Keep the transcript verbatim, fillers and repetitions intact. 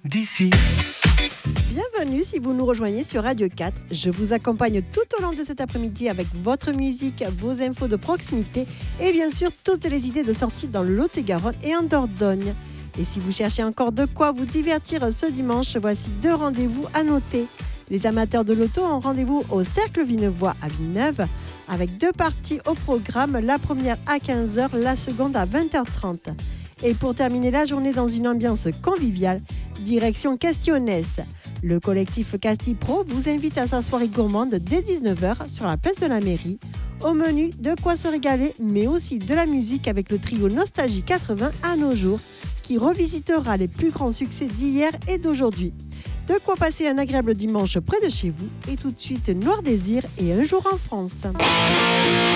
d'ici. Bienvenue si vous nous rejoignez sur Radio quatre. Je vous accompagne tout au long de cet après-midi avec votre musique, vos infos de proximité et bien sûr toutes les idées de sortie dans le Lot-et-Garonne et en Dordogne. Et si vous cherchez encore de quoi vous divertir ce dimanche, voici deux rendez-vous à noter. Les amateurs de l'auto ont rendez-vous au Cercle Vinevoix à Villeneuve avec deux parties au programme, la première à quinze heures, la seconde à vingt heures trente. Et pour terminer la journée dans une ambiance conviviale, direction Castionès. Le collectif Castille Pro vous invite à sa soirée gourmande dès dix-neuf heures sur la place de la mairie. Au menu, de quoi se régaler, mais aussi de la musique avec le trio Nostalgie quatre-vingts à nos jours, qui revisitera les plus grands succès d'hier et d'aujourd'hui. De quoi passer un agréable dimanche près de chez vous. Et tout de suite, Noir Désir et Un jour en France.